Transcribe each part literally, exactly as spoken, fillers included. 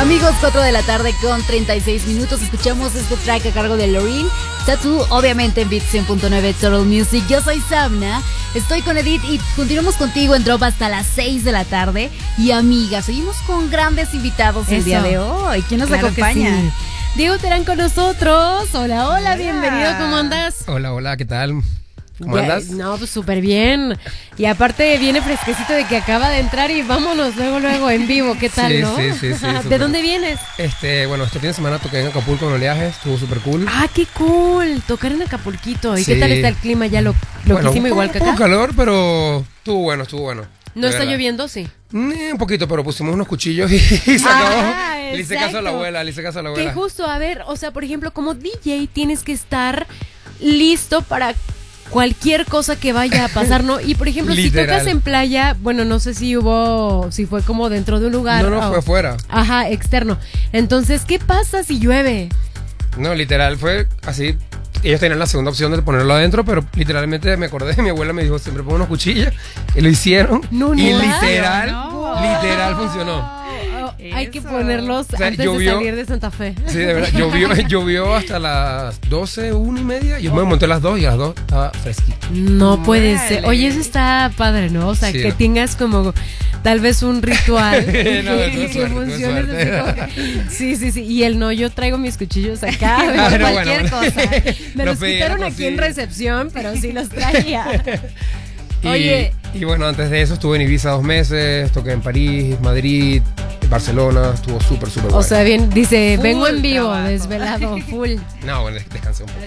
Amigos, cuatro de la tarde con treinta y seis minutos. Escuchamos este track a cargo de Loreen, Tattoo, obviamente en Beat cien punto nueve Total Music. Yo soy Samna, estoy con Edith y continuamos contigo en Drop hasta las seis de la tarde. Y amiga, seguimos con grandes invitados el Eso. día de hoy. ¿Quién nos Claro acompaña? que sí. Diego Terán con nosotros. Hola, hola, bienvenido, ¿cómo andas? Hola, hola, ¿qué tal? ¿Cómo Ya, andas? No, pues súper bien. Y aparte viene fresquecito de que acaba de entrar y vámonos luego, luego en vivo. ¿Qué tal, Sí, no? sí, sí, sí, ¿De súper. dónde vienes? Este, bueno, este fin de semana toqué en Acapulco en Oleaje, estuvo súper cool. Ah, qué cool. Tocar en Acapulquito. ¿Y Sí. qué tal está el clima? Ya lo, Bueno, loquísimo un igual poco- que un poco acá. calor, pero estuvo bueno, estuvo bueno. ¿No de está verdad. lloviendo? Sí. Mm, un poquito, pero pusimos unos cuchillos y, y se acabó. Ah, Le hice caso a la exacto. abuela, le hice caso a la Que abuela. justo, a ver, o sea, por ejemplo, como D J tienes que estar listo para cualquier cosa que vaya a pasar, ¿no? Y por ejemplo, si Literal. tocas en playa, bueno, no sé si hubo, si fue como dentro de un lugar. No, no, o- fue afuera. Ajá, externo. Entonces, ¿qué pasa si llueve? No, literal, fue así. Ellos tenían la segunda opción de ponerlo adentro, pero literalmente me acordé, mi abuela me dijo, siempre pongo unos cuchillos, y lo hicieron. No, y no. literal, No. literal funcionó. Oh, hay que Eso. ponerlos O sea, antes llovió. de salir de Santa Fe. Sí, de verdad, llovió, llovió hasta las doce, una y media. Yo me monté a las dos y a las dos estaba fresquito. No puede Órale. ser. Oye, eso está padre, ¿no? O sea, Sí. que tengas como tal vez un ritual No, que, tuve que suerte, tuve funcione así suerte. como- Sí, sí, sí. Y el no, yo traigo mis cuchillos acá, Ah, por no, cualquier bueno. cosa. Me Lo los pedí, quitaron lo aquí en conseguí. recepción, pero sí los traía. Y, Oye. y bueno, antes de eso estuve en Ibiza dos meses, toqué en París, Madrid, Barcelona, estuvo súper, súper O bueno. sea, bien, dice, Full vengo en vivo, trabajo. desvelado, full. No, bueno, des- descansé un poco.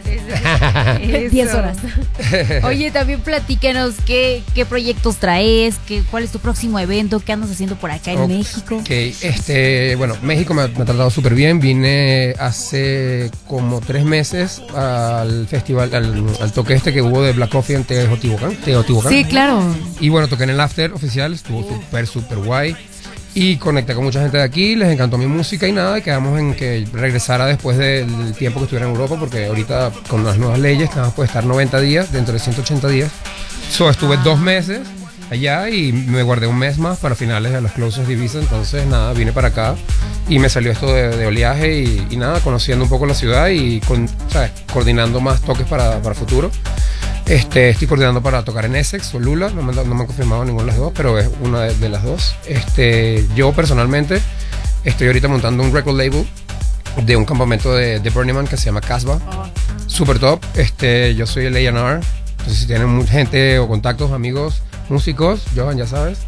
Eso. diez horas. Oye, también platícanos qué, qué proyectos traes, qué, cuál es tu próximo evento, qué andas haciendo por acá en Ok, México. este, bueno, México me ha, me ha tratado súper bien. Vine hace como tres meses al festival, al, al toque este que hubo de Black Coffee en Teotihuacán. Teotihuacán. Sí, claro. Y bueno, toqué en el after oficial, estuvo súper, súper guay. Y conecté con mucha gente de aquí, les encantó mi música y nada, y quedamos en que regresara después del tiempo que estuviera en Europa, porque ahorita con las nuevas leyes nada más puede estar noventa días dentro de ciento ochenta días. So, estuve dos meses allá y me guardé un mes más para finales de los closes de Ibiza, entonces nada, vine para acá y me salió esto de, de oleaje y, y nada, conociendo un poco la ciudad y con, ¿sabes? Coordinando más toques para, para futuro. Este, estoy coordinando para tocar en Essex o Lula, no me, han- no me han confirmado ninguna de las dos, pero es una de, de las dos. Este, yo personalmente estoy ahorita montando un record label de un campamento de, de Burning Man que se llama Casbah. Super top. Este, yo soy el A and R. Entonces, si tienen mucha gente o contactos, amigos, músicos, Johan, ya sabes.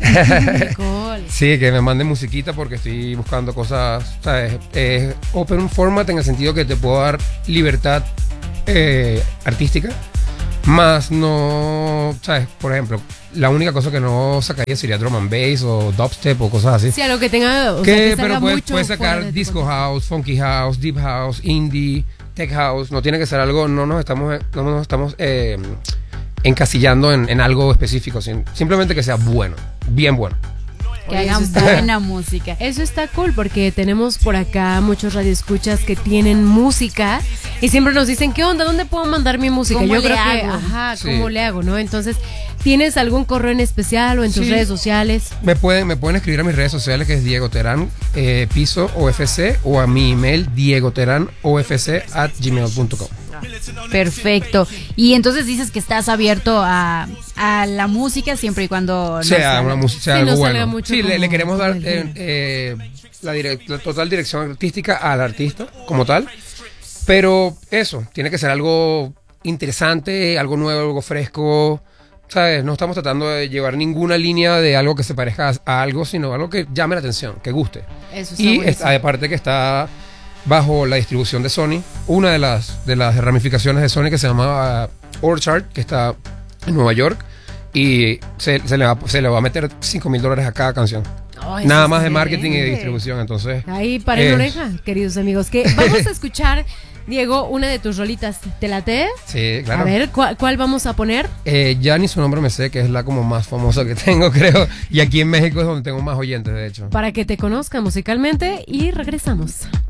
Nicole. Sí, que me manden musiquita porque estoy buscando cosas, ¿sabes? Eh, open format en el sentido que te puedo dar libertad eh, artística, más no, ¿sabes? Por ejemplo, la única cosa que no sacaría sería drum and bass o dubstep o cosas así. Sí, a lo que tenga, o sea, que, que salga pero puedes, mucho puedes fuera sacar de tu disco contexto. house, funky house, deep house, indie, tech house. No tiene que ser algo, no nos estamos, no nos estamos eh, encasillando en, en algo específico, sin- simplemente que sea bueno, bien bueno. Que Oye, hagan eso está- buena música. Eso está cool porque tenemos por acá muchos radioescuchas que tienen música y siempre nos dicen, ¿qué onda? ¿Dónde puedo mandar mi música? ¿Cómo Yo le creo que, hago? ajá, Sí. ¿cómo le hago? ¿No? Entonces, ¿tienes algún correo en especial o en tus Sí. redes sociales? Me pueden, me pueden escribir a mis redes sociales, que es Diego Terán, eh, piso O F C, o a mi email, diegoteranofc at gmail punto com. Perfecto. Y entonces dices que estás abierto a, a la música siempre y cuando no Sea salga. una música, sea Sí, algo no salga bueno. mucho Sí, le, como le queremos dar del eh, género. eh, la, direc- la total dirección artística al artista como tal. Pero eso, tiene que ser algo interesante, algo nuevo, algo fresco. ¿Sabes? No estamos tratando de llevar ninguna línea de algo que se parezca a, a algo, sino algo que llame la atención, que guste. Eso está Y buenísimo. es- aparte que está bajo la distribución de Sony, una de las, de las ramificaciones de Sony que se llama uh, Orchard, que está en Nueva York, y se, se le, va, se le va a meter cinco mil dólares a cada canción. Oh, eso Nada está más de bien. marketing y de distribución, entonces... Ahí para en es- oreja, queridos amigos. Que vamos a escuchar, Diego, una de tus rolitas. ¿Te late? Sí, claro. A ver, ¿cuál, cuál vamos a poner? Eh, ya ni su nombre me sé, que es la como más famosa que tengo, creo. Y aquí en México es donde tengo más oyentes, de hecho. Para que te conozca musicalmente y regresamos.